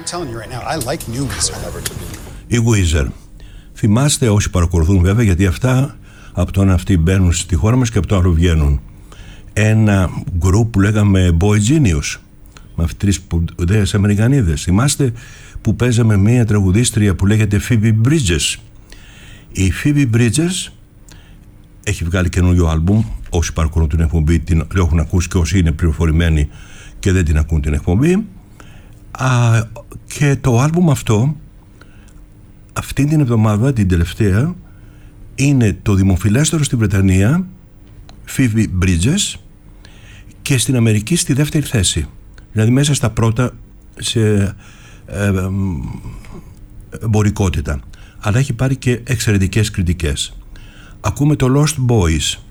telling you right now, I like new Weezer. Η Weezer. Θυμάστε όσοι παρακολουθούν βέβαια, γιατί αυτά από το ένα αυτοί μπαίνουν στη χώρα μας και από το άλλο βγαίνουν. Ένα γκρουπ που λέγαμε Boy Genius, με αυτές τις σπουδαίες Αμερικανίδες. Θυμάστε που παίζαμε μία τραγουδίστρια που λέγεται Phoebe Bridgers. Η Phoebe Bridgers έχει βγάλει καινούριο άλμπουμ. Όσοι παρακολουθούν την εκπομπή την έχουν ακούσει, και όσοι είναι πληροφορημένοι και δεν την ακούν την εκπομπή. Και το άλμπουμ αυτό αυτή την εβδομάδα, την τελευταία, είναι το δημοφιλέστερο στη Βρετανία, Phoebe Bridgers, και στην Αμερική στη δεύτερη θέση. Δηλαδή μέσα στα πρώτα σε εμπορικότητα. Αλλά έχει πάρει και εξαιρετικές κριτικές. Ακούμε το Lost Boys.